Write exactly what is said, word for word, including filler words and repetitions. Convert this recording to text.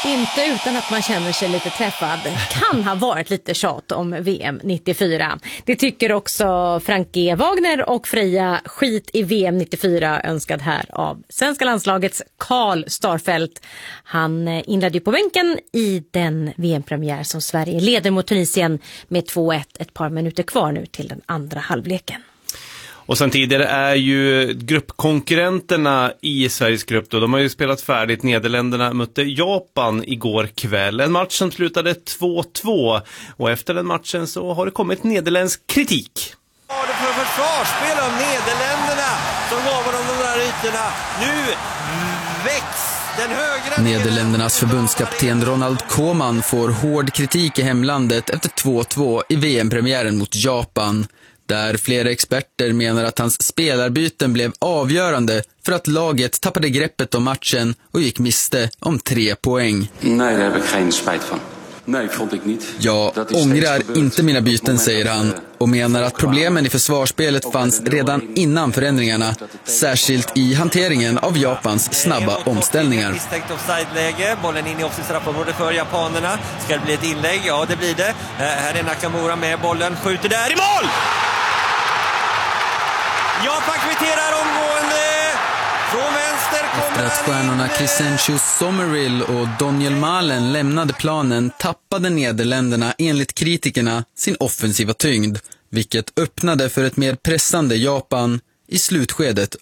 Inte utan att man känner sig lite träffad. Kan ha varit lite tjat om V M nittiofyra. Det tycker också Frank G. Wagner och Freja. Skit i V M nittiofyra önskad här av svenska landslagets Karl Starfelt. Han inledde ju på bänken i den V M-premiär som Sverige leder mot Tunisien med två ett. Ett par minuter kvar nu till den andra halvleken. Och sen tidigare är ju gruppkonkurrenterna i Sveriges grupp då. De har ju spelat färdigt. Nederländerna mötte Japan igår kväll. En match som slutade två två. Och efter den matchen så har det kommit nederländsk kritik. Ja, det för försvarsspel av Nederländerna som gav dem de där ytorna. Nu väcks den högra... Nederländernas förbundskapten Ronald Koeman får hård kritik i hemlandet efter två två i V M-premiären mot Japan. Där flera experter menar att hans spelarbyten blev avgörande för att laget tappade greppet om matchen och gick miste om tre poäng. Nej, det har jag geen spijt van. Nej, vond ik niet. Jag ångrar inte mina byten, säger han, och menar att problemen i försvarsspelet fanns redan innan förändringarna, särskilt i hanteringen av Japans snabba omställningar. Misstänkt offside-läge, bollen in i offside-straffområdet för japanerna. Ska det bli ett inlägg? Ja, det blir det. Här är Nakamura med bollen, skjuter där i mål! Japan kvitterar omgående. Från vänster kommer Efter att stjärnorna Crescencio Somerville och Daniel Malen lämnade planen tappade Nederländerna enligt kritikerna sin offensiva tyngd, vilket öppnade för ett mer pressande Japan i slutskedet